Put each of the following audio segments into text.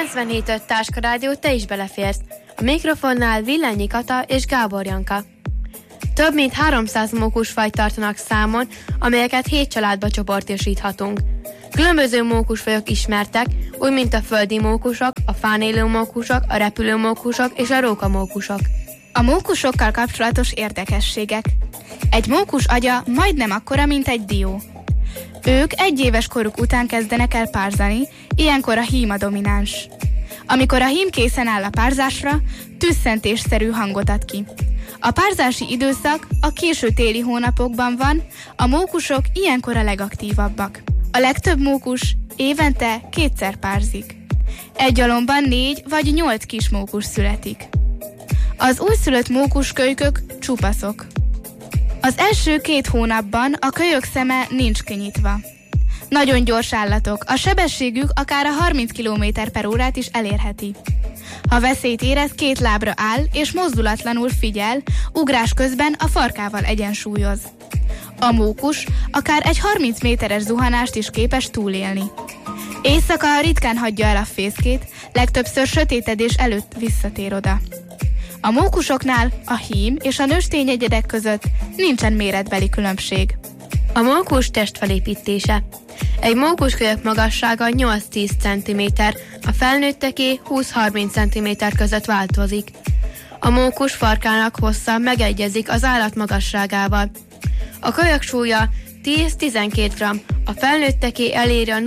97.5 Táskarádió, te is beleférsz. A mikrofonnál Villányi Kata és Gábor Janka. Több mint 300 mókusfajt tartanak számon, amelyeket 7 családba csoportosíthatunk. Különböző mókusfajok ismertek, úgy mint a földi mókusok, a fán élő mókusok, a repülő mókusok és a rókamókusok. A mókusokkal kapcsolatos érdekességek. Egy mókus agya majdnem akkora, mint egy dió. Ők 1 éves koruk után kezdenek el párzani, ilyenkor a hím a domináns. Amikor a hím készen áll a párzásra, tüsszentésszerű hangot ad ki. A párzási időszak a késő téli hónapokban van, a mókusok ilyenkor a legaktívabbak. A legtöbb mókus évente 2-szer párzik. Egy alomban 4 vagy 8 kis mókus születik. Az újszülött mókuskölykök csupaszok. Az első 2 hónapban a kölyök szeme nincs kinyitva. Nagyon gyors állatok, a sebességük akár a 30 km/órát is elérheti. Ha veszélyt érez, 2 lábra áll és mozdulatlanul figyel, ugrás közben a farkával egyensúlyoz. A mókus akár egy 30 méteres zuhanást is képes túlélni. Éjszaka ritkán hagyja el a fészkét, legtöbbször sötétedés előtt visszatér oda. A mókusoknál a hím és a nőstény egyedek között nincsen méretbeli különbség. A mókus testfelépítése. Egy mókuskölyök magassága 8-10 cm, a felnőtteké 20-30 cm között változik. A mókus farkának hossza megegyezik az állat magasságával. A kölyök súlya 10-12 g, a felnőtteké eléri a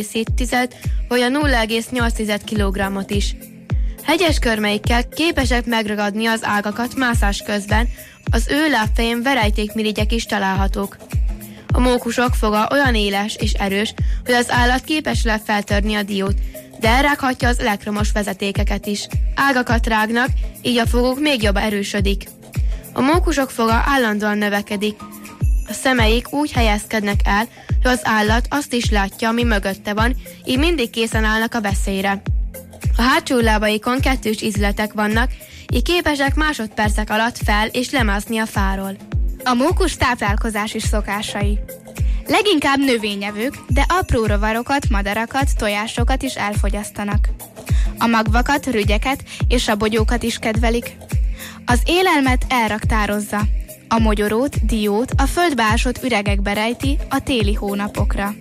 0,7 vagy a 0,8 kg is. Hegyes körmeikkel képesek megragadni az ágakat mászás közben, az ő lábfején verejtékmirigyek is találhatók. A mókusok foga olyan éles és erős, hogy az állat képes feltörni a diót, de elrághatja az elektromos vezetékeket is. Ágakat rágnak, így a foguk még jobban erősödik. A mókusok foga állandóan növekedik. A szemeik úgy helyezkednek el, hogy az állat azt is látja, ami mögötte van, így mindig készen állnak a veszélyre. A hátsó lábaikon 2 izületek vannak, így képesek másodpercek alatt fel- és lemászni a fáról. A mókus táplálkozási szokásai. Leginkább növényevők, de apró rovarokat, madarakat, tojásokat is elfogyasztanak. A magvakat, rügyeket és a bogyókat is kedvelik. Az élelmet elraktározza. A mogyorót, diót a földbe ásott üregekbe rejti a téli hónapokra.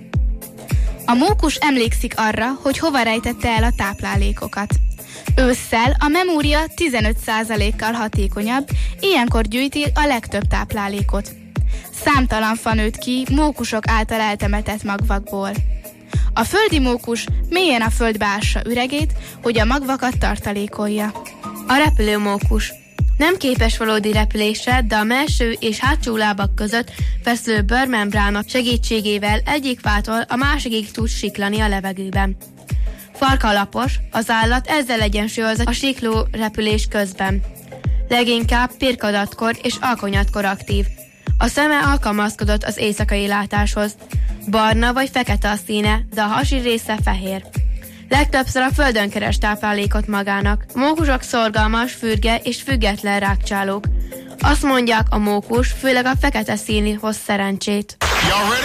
A mókus emlékszik arra, hogy hova rejtette el a táplálékokat. Ősszel a memória 15%-kal hatékonyabb, ilyenkor gyűjti a legtöbb táplálékot. Számtalan fa nőtt ki mókusok által eltemetett magvakból. A földi mókus mélyen a földbe ássa üregét, hogy a magvakat tartalékolja. A repülő mókus. Nem képes valódi repülésre, de a mellső és hátsó lábak között feszülő bőrmembrána segítségével egyik fától a másikig tud siklani a levegőben. Farka lapos, az állat ezzel egyensúlyoz a sikló repülés közben. Leginkább pirkadatkor és alkonyatkor aktív. A szeme alkalmazkodott az éjszakai látáshoz. Barna vagy fekete a színe, de a hasi része fehér. Legtöbbször a földön keres táplálékot magának. A mókusok szorgalmas, fürge és független rágcsálók. Azt mondják, a mókus főleg a fekete színű hoz szerencsét.